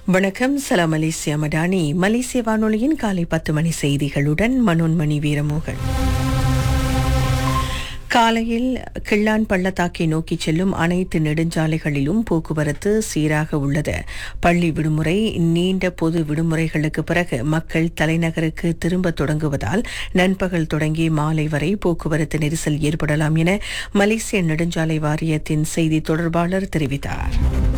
வணக்கம். சலாம் மலேசியா மடானி. மலேசிய வானொலியின் காலை 10 மணி செய்திகளுடன் மனோன்மணி வீரமோகன். காலையில் கிள்ளான் பள்ளத்தாக்கை நோக்கி செல்லும் அனைத்து நெடுஞ்சாலைகளிலும் போக்குவரத்து சீராக உள்ளது. பள்ளி விடுமுறை, நீண்ட பொது விடுமுறைகளுக்கு பிறகு மக்கள் தலைநகருக்கு திரும்ப தொடங்குவதால் நண்பகல் தொடங்கி மாலை வரை போக்குவரத்து நெரிசல் ஏற்படலாம் என மலேசிய நெடுஞ்சாலை வாரியத்தின் செய்தி தொடர்பாளர் தெரிவித்தார்.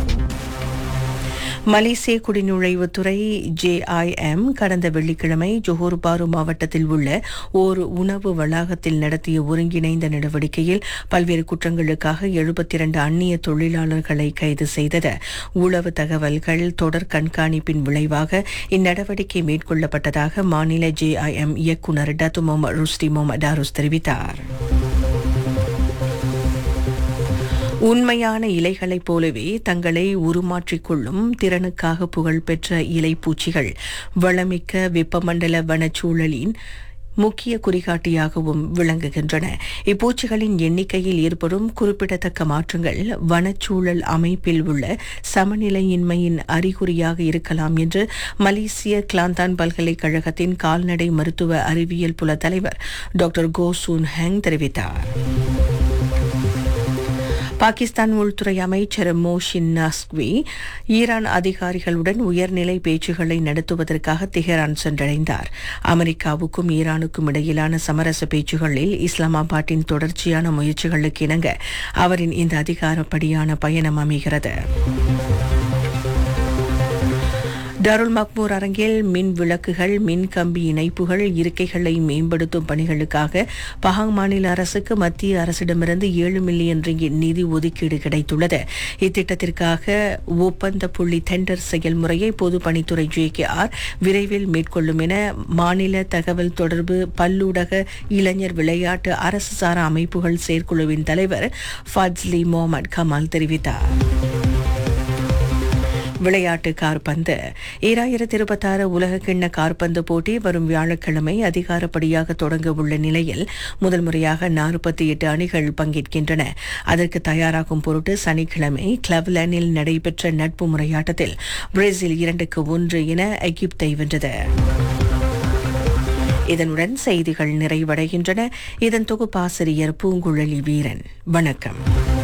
மலேசிய குடிநுழைவுத்துறை JIM கடந்த வெள்ளிக்கிழமை ஜொஹோர் பாரு மாவட்டத்தில் உள்ள ஓர் உணவு வளாகத்தில் நடத்திய ஒருங்கிணைந்த நடவடிக்கையில் பல்வேறு குற்றங்களுக்காக 72 அந்நிய தொழிலாளர்களை கைது செய்தது. உளவு தகவல்கள் தொடர் கண்காணிப்பின் விளைவாக இந்நடவடிக்கை மேற்கொள்ளப்பட்டதாக மாநில JIM இயக்குநர் டத்து முகமது ருஸ்டி முகமது டாருஸ் தெரிவித்தார். உண்மையான இலைகளைப் போலவே தங்களை உருமாற்றிக் கொள்ளும் திறனுக்காக புகழ்பெற்ற இலைப்பூச்சிகள் வளமிக்க வெப்பமண்டல வனச்சூழலின் முக்கிய குறிகாட்டியாகவும் விளங்குகின்றன. இப்பூச்சிகளின் எண்ணிக்கையில் ஏற்படும் குறிப்பிடத்தக்க மாற்றங்கள் வனச்சூழல் அமைப்பில் உள்ள சமநிலையின்மையின் அறிகுறியாக இருக்கலாம் என்று மலேசிய கிளாந்தான் பல்கலைக்கழகத்தின் கால்நடை மருத்துவ அறிவியல் புல தலைவர் டாக்டர் கோ சூன் ஹெங் தெரிவித்தார். பாகிஸ்தான் உள்துறை அமைச்சர் மோஷின் நஸ்வி ஈரான் அதிகாரிகளுடன் உயர்நிலை பேச்சுகளை நடத்துவதற்காக தெஹரான் சென்றடைந்தார். அமெரிக்காவுக்கும் ஈரானுக்கும் இடையிலான சமரச பேச்சுகளில் இஸ்லாமாபாத்தின் தொடர்ச்சியான முயற்சிகளுக்கு இணங்க அவரின் இந்த அதிகாரப்படியான பயணம் அமைகிறது. டாருல் மக்பூர் அரங்கில் மின் விளக்குகள், மின் கம்பி இணைப்புகள், இருக்கைகளை மேம்படுத்தும் பணிகளுக்காக பஹாங் மாநில அரசுக்கு மத்திய அரசிடமிருந்து 7 மில்லியன் ரிங்கிட் நிதி ஒதுக்கீடு கிடைத்துள்ளது. இத்திட்டத்திற்காக ஒப்பந்த புள்ளி டெண்டர் செயல்முறையை பொதுப்பணித்துறை JKR விரைவில் மேற்கொள்ளும் என மாநில தகவல் தொடர்பு, பல்லூடக, இளைஞர் விளையாட்டு, அரசு சாரா அமைப்புகள் செயற்குழுவின் தலைவர் ஃபட்ஸ்லி முகமது கமால் தெரிவித்தார். விளையாட்டு காற்பந்து. 2026 உலகக்கிண்ண காற்பந்து போட்டி வரும் வியாழக்கிழமை அதிகாரப்படியாக தொடங்க உள்ள நிலையில் முதல் முறையாக 48 அணிகள் பங்கேற்கின்றன. அதற்கு தயாராகும் பொருட்டு சனிக்கிழமை கிளவ்லேண்டில் நடைபெற்ற நட்பு முறையாட்டத்தில் பிரேசில் 2-1 என எகிப்தை வென்றது. இதனுடன் செய்திகள் நிறைவடைகின்றன. இதன் தொகுப்பாசிரியர் பூங்குழலி வீரன். வணக்கம்.